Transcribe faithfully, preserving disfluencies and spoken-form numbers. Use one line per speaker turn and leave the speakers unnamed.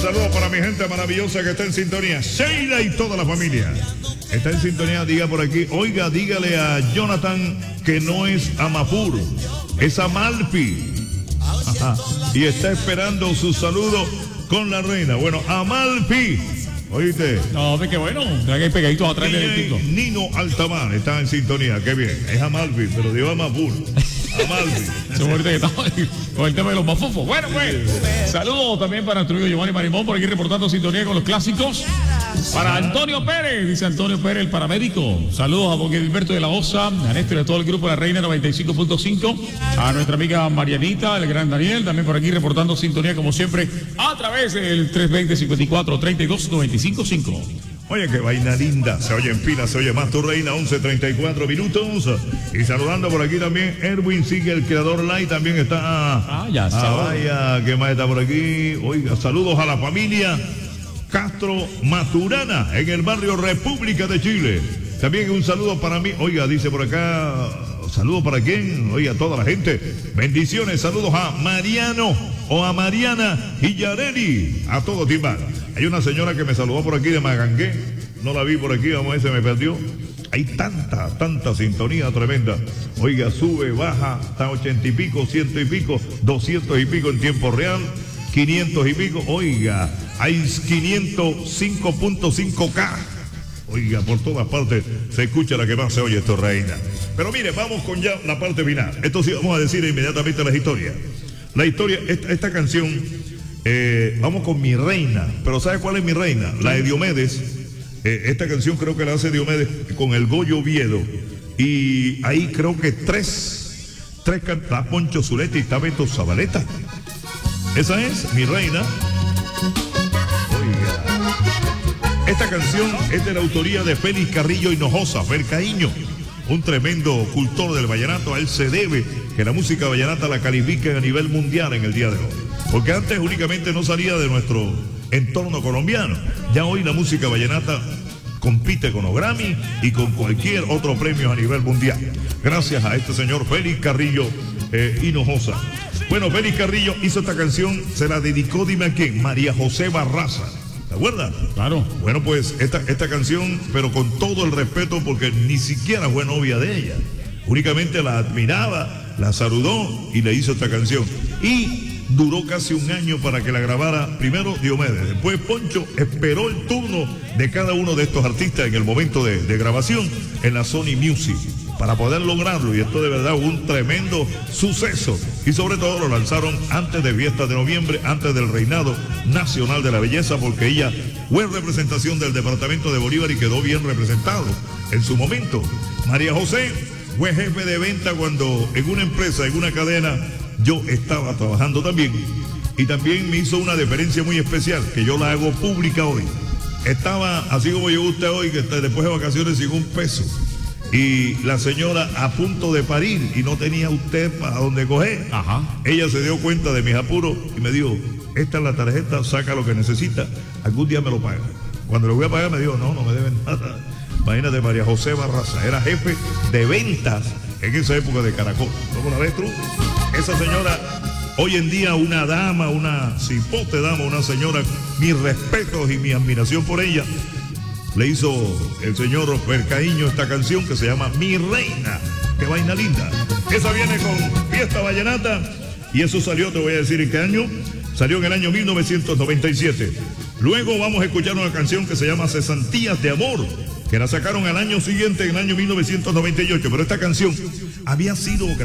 saludo para mi gente maravillosa que está en sintonía. Sheila y toda la familia. Está en sintonía, diga por aquí. Oiga, dígale a Jonathan que no es Amapur, es Amalfi. Ajá. Y está esperando su saludo con la reina. Bueno, Amalfi. Oíste.
No, de qué bueno. Hay pegaditos atrás del título.
Nino Altamar está en sintonía. Qué bien. Es Amalfi, pero digo Amapur. Amalfi.
Se muerde que estaba con el tema de los mafufos. Bueno, pues. Saludos también para nuestro amigo Giovanni Marimón por aquí reportando sintonía con los clásicos. Para Antonio Pérez, dice Antonio Pérez, el paramédico. Saludos a don Gilberto de la Osa, a Néstor y a todo el grupo de la Reina noventa y cinco punto cinco. A nuestra amiga Marianita, el gran Daniel, también por aquí reportando sintonía como siempre a través del tres veinte, cincuenta y cuatro, treinta y dos, noventa y cinco punto cinco.
Oye, qué vaina linda. Se oye en fila, se oye más tu reina, once treinta y cuatro minutos. Y saludando por aquí también, Erwin Sigue, el creador live, también está.
Ah, ya está.
Ah, vaya, ¿qué más está por aquí? Oiga, saludos a la familia Castro Maturana, en el barrio República de Chile. También un saludo para mí. Oiga, dice por acá, saludos para quién. Oiga, toda la gente. Bendiciones, saludos a Mariano o a Mariana Hillarelli. A todo timbal. Hay una señora que me saludó por aquí de Magangué. No la vi por aquí, vamos a ver, se me perdió. Hay tanta, tanta sintonía tremenda. Oiga, sube, baja, está ochenta y pico, ciento y pico, doscientos y pico en tiempo real, quinientos y pico. Oiga, hay quinientos cinco punto cinco K. Oiga, por todas partes se escucha la que más se oye, esto, reina. Pero mire, vamos con ya la parte final. Esto sí, vamos a decir inmediatamente las historias. La historia, esta, esta canción... Eh, vamos con Mi Reina, pero ¿sabe cuál es Mi Reina? La de Diomedes. Eh, esta canción creo que la hace Diomedes con el Goyo Oviedo. Y ahí creo que tres, tres cantan, Poncho Zuleta y está Beto Zabaleta. Esa es Mi Reina. Oiga. Esta canción es de la autoría de Félix Carrillo Hinojosa, Felcaíño, un tremendo cultor del vallenato. A él se debe que la música vallenata la califique a nivel mundial en el día de hoy. Porque antes únicamente no salía de nuestro entorno colombiano. Ya hoy la música vallenata compite con los Grammy y con cualquier otro premio a nivel mundial. Gracias a este señor Félix Carrillo eh, Hinojosa. Bueno, Félix Carrillo hizo esta canción, se la dedicó, dime a quién, María José Barraza. ¿Te acuerdas?
Claro.
Bueno, pues esta, esta canción, pero con todo el respeto, porque ni siquiera fue novia de ella. Únicamente la admiraba, la saludó y le hizo esta canción. Y duró casi un año para que la grabara primero Diomedes. Después Poncho esperó el turno de cada uno de estos artistas en el momento de, de grabación en la Sony Music para poder lograrlo. Y esto de verdad un tremendo suceso. Y sobre todo lo lanzaron antes de fiesta de noviembre, antes del reinado nacional de la belleza, porque ella fue en representación del departamento de Bolívar y quedó bien representado en su momento. María José fue jefe de venta cuando en una empresa, en una cadena, yo estaba trabajando también, y también me hizo una deferencia muy especial, que yo la hago pública hoy. Estaba, así como yo usted hoy, que está después de vacaciones sin un peso, y la señora a punto de parir, y no tenía usted para dónde coger.
Ajá.
Ella se dio cuenta de mis apuros, y me dijo, esta es la tarjeta, saca lo que necesita, algún día me lo paga. Cuando lo voy a pagar me dijo, no, no me deben nada. Imagínate, María José Barraza, era jefe de ventas en esa época de Caracol. ¿Cómo la ves tú? Esa señora, hoy en día una dama, una cipote dama, una señora, mis respetos y mi admiración por ella, le hizo el señor Felcaíño esta canción que se llama Mi Reina. ¡Qué vaina linda! Esa viene con Fiesta Vallenata y eso salió, te voy a decir en qué año, salió en el año mil novecientos noventa y siete. Luego vamos a escuchar una canción que se llama Cesantías de Amor, que la sacaron al año siguiente, en el año mil novecientos noventa y ocho, pero esta canción había sido